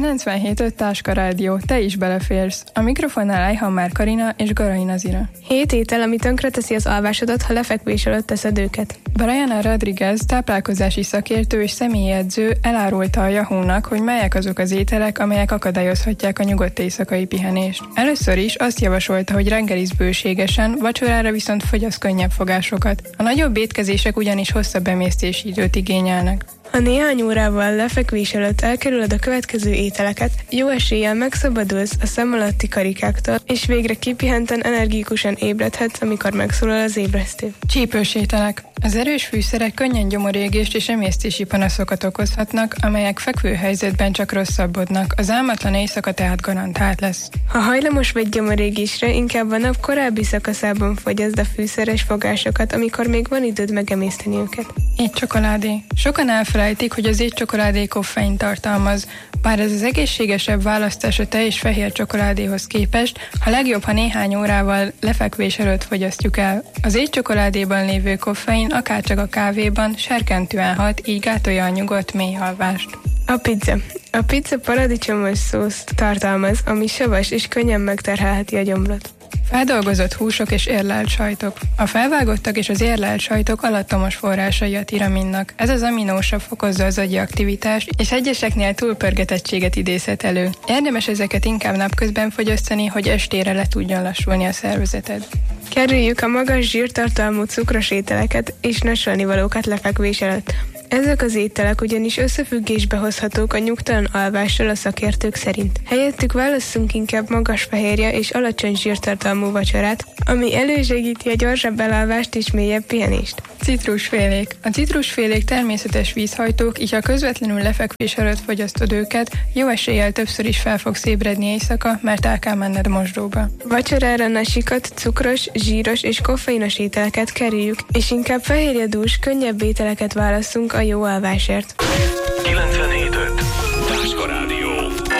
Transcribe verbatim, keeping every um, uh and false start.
kilencvenhét öt Táska Rádió, te is beleférsz. A mikrofonnál Eihammer Karina és Garai Nazira. Hét étel, ami tönkreteszi az alvásodat, ha lefekvés előtt teszed őket. Brianna Rodriguez, táplálkozási szakértő és személyi edző elárulta a Yahoo-nak, hogy melyek azok az ételek, amelyek akadályozhatják a nyugodt éjszakai pihenést. Először is azt javasolta, hogy reggeliz bőségesen, vacsorára viszont fogyasz könnyebb fogásokat. A nagyobb étkezések ugyanis hosszabb emésztési időt igényelnek. Ha néhány órával lefekvés előtt elkerülöd a következő ételeket, jó eséllyel megszabadulsz a szem alatti karikáktól, és végre kipihenten energikusan ébredhetsz, amikor megszólal az ébresztő. Csípős ételek. Az erős fűszerek könnyen gyomorégést és emésztési panaszokat okozhatnak, amelyek fekvő helyzetben csak rosszabbodnak. Az álmatlan éjszaka tehát garantált lesz. Ha hajlamos vagy gyomorégésre, inkább a nap korábbi szakaszában fogyaszd a fűszeres fogásokat, amikor még van időd megemészteni őket. Étcsokoládé. Sokan elfelejtik, hogy az étcsokoládé koffein tartalmaz. Bár ez az egészségesebb választás a tej és fehér csokoládéhoz képest, a legjobb, ha néhány órával lefekvés előtt fogyasztjuk el. Az étcsokoládéban lévő koffein akárcsak a kávéban serkentően hat, így gátolja a nyugodt mély alvást. A pizza. A pizza paradicsomos szószt tartalmaz, ami savas és könnyen megterhelheti a gyomrot. Feldolgozott húsok és érlelt sajtok. A felvágottak és az érlelt sajtok alattomos forrásai a tiraminnak. Ez az aminósav fokozza az agyi aktivitást, és egyeseknél túlpörgetettséget idézhet elő. Érdemes ezeket inkább napközben fogyasztani, hogy estére le tudjon lassulni a szervezeted. Kerüljük a magas zsírtartalmú cukros ételeket és nasolnivalókat lefekvés előtt. Ezek az ételek ugyanis összefüggésbe hozhatók a nyugtalan alvással a szakértők szerint. Helyettük válasszunk inkább magas fehérje és alacsony zsírtartalmú vacsorát, ami elősegíti a gyorsabb elalvást és mélyebb pihenést. Citrusfélék. A citrusfélék természetes vízhajtók, így ha közvetlenül lefekvés előtt fogyasztod őket, jó eséllyel többször is fel fogsz ébredni éjszaka, mert el kell menned mosdóba. Vacsorára nasikat, cukros, zsíros és koffeinos ételeket kerüljük, és inkább fehérjedús, könnyebb ételeket válasszunk a jó alvásért. kilencvenhét